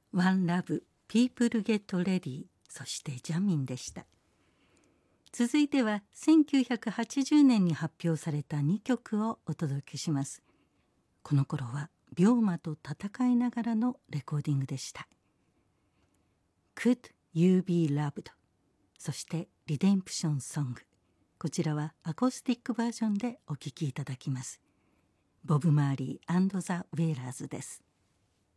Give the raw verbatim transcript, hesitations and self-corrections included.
ワンラブ、ピープルゲットレディ、そしてジャミンでした。続いてはせんきゅうひゃくはちじゅうねんに発表されたにきょくをお届けします。この頃は病魔と戦いながらのレコーディングでした。Could You Be Loved、 そしてリデンプションソング、こちらはアコースティックバージョンでお聴きいただきます。ボブ・マーリー&ザ・ウェーラーズです。